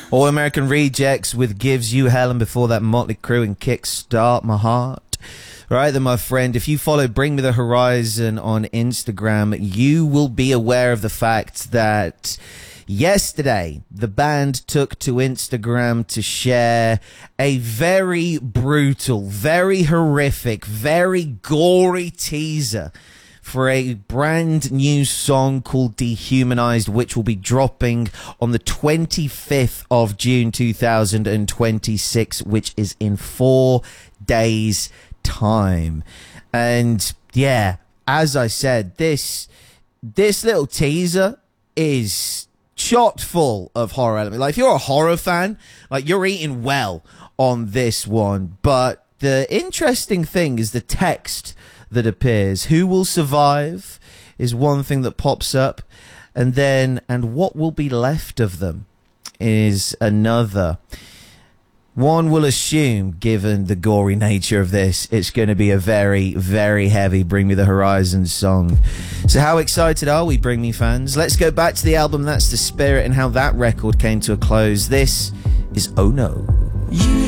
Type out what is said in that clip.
All American Rejects with Gives You Hell, and before that Motley Crue and Kickstart My Heart. Right then, my friend, if you follow Bring Me the Horizon on Instagram, you will be aware of the fact that yesterday the band took to Instagram to share a very brutal, very horrific, very gory teaser for a brand new song called Dehumanized, which will be dropping on the 25th of June 2026, which is in 4 days' time. And yeah, as I said, this little teaser is chock full of horror elements. Like, if you're a horror fan, like, you're eating well on this one. But the interesting thing is the text that appears. Who will survive is one thing that pops up, and what will be left of them is another. One will assume, given the gory nature of this, it's going to be a very, very heavy Bring Me the Horizon song. So how excited are we, Bring Me fans? Let's go back to the album That's the Spirit and how that record came to a close. This is Oh No.